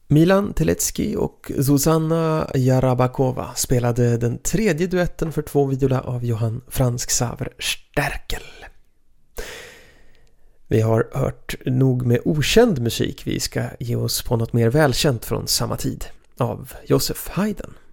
Milan Telecki och Zuzanna Jarabakova spelade den tredje duetten för 2 viola av Johann Franz Xaver Sterkel. Vi har hört nog med okänd musik. Vi ska ge oss på något mer välkänt från samma tid av Joseph Haydn.